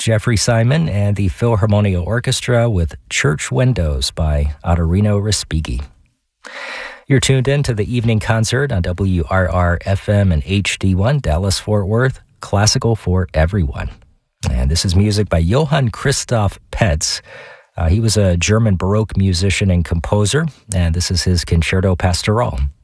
Jeffrey Simon and the Philharmonia Orchestra with Church Windows by Ottorino Respighi. You're tuned in to the evening concert on WRR-FM and HD1, Dallas-Fort Worth, classical for everyone. And this is music by Johann Christoph Petz. He was a German Baroque musician and composer, and this is his Concerto Pastoral.